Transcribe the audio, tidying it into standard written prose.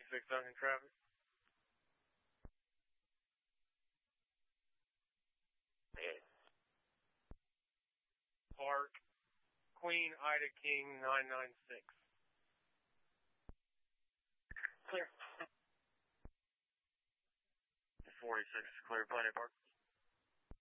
26 Duncan traffic. Yeah. Park, Queen Ida King 996. Clear. 46 clear, Planet Park.